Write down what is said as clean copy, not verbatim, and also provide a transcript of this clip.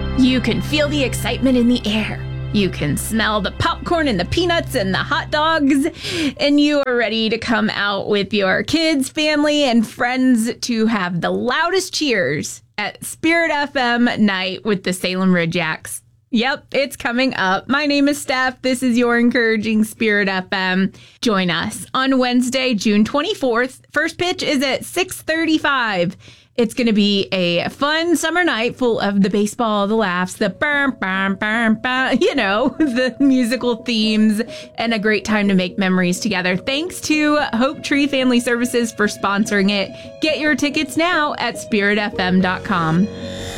You can feel the excitement in the air. You can smell the popcorn and the peanuts and the hot dogs, and you are ready to come out with your kids, family, and friends to have the loudest cheers at Spirit FM night with the Salem Ridgeacs. Yep, it's coming up. My name is Steph. This is your encouraging Spirit FM. Join us on Wednesday, June 24th. First pitch is at 6:35. It's going to be a fun summer night full of the baseball, the laughs, the the musical themes, and a great time to make memories together. Thanks to Hope Tree Family Services for sponsoring it. Get your tickets now at spiritfm.com.